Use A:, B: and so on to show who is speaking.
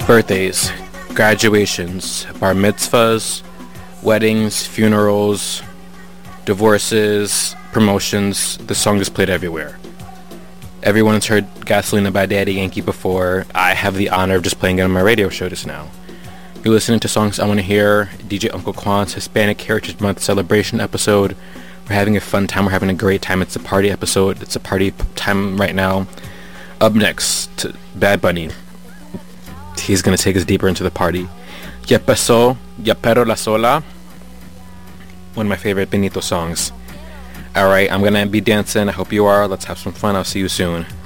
A: Birthdays, graduations, bar mitzvahs, weddings, funerals, divorces, promotions. The song is played everywhere. Everyone's heard Gasolina by Daddy Yankee before. I have the honor of just playing it on my radio show just now. You're listening to Songs I Want to Hear, DJ Uncle Quan's Hispanic Heritage Month celebration episode. We're having a fun time. We're having a great time. It's a party episode. It's a party time right now. Up next, Bad Bunny. He's going to take us deeper into the party. Ya pasó, ya pero la sola. One of my favorite Benito songs. Alright, I'm going to be dancing. I hope you are. Let's have some fun. I'll see you soon.